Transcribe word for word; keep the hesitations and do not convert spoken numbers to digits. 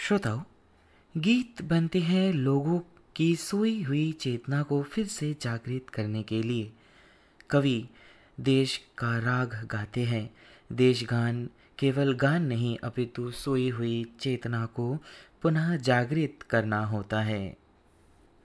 श्रोताओ, गीत बनते हैं लोगों की सोई हुई चेतना को फिर से जागृत करने के लिए। कवि देश का राग गाते हैं। देशगान केवल गान नहीं, अपितु सोई हुई चेतना को पुनः जागृत करना होता है।